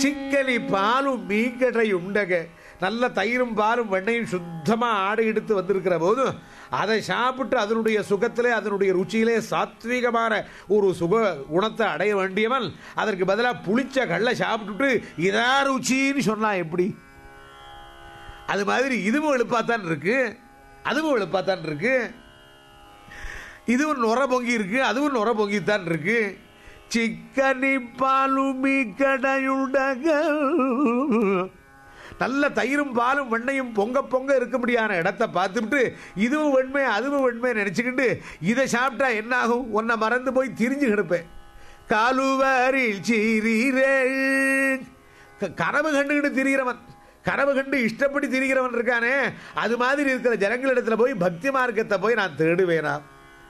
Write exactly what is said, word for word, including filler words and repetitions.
சிக்கனி பாலும் மீன்கடை உண்டக, நல்ல தயிரும் பாலும் வெண்ணையும் சுத்தமாக ஆடை எடுத்து வந்திருக்கிற போதும் அதை சாப்பிட்டு அதனுடைய சுகத்திலே அதனுடைய ருச்சியிலே சாத்வீகமான ஒரு சுக குணத்தை அடைய வேண்டியவன் அதற்கு பதிலாக புளிச்ச கல்லை சாப்பிட்டுட்டு இதா ருச்சின்னு சொன்னா எப்படி? அது மாதிரி இதுவும் எழுப்பாத்தான் இருக்கு, அதுவும் எழுப்பாத்தான் இருக்கு. இதுவும் நுர பொங்கி இருக்கு, அதுவும் நுர பொங்கித்தான் இருக்கு. சிக்கனி பாலுமி கடையுண்டக, நல்ல தயிரும் பாலும் வெண்ணையும் பொங்க பொங்க இருக்க முடியாத இடத்தை பார்த்துட்டு இதுவும் வெண்மை அதுவும் வெண்மை நினைச்சுக்கிட்டு இதை சாப்பிட்டா என்ன ஆகும்? உன்னை மறந்து போய் திரிஞ்சு கிடப்பேன். காலுவாரில் சீரீரே, கனவு கண்டுகிட்டு திரிகிறவன், கனவு கண்டு இஷ்டப்படி திரிகிறவன் இருக்கானே, அது மாதிரி இருக்கிற ஜனங்களிடத்துல போய் பக்தி மார்க்கத்தை போய் நான் தேடுவேனா?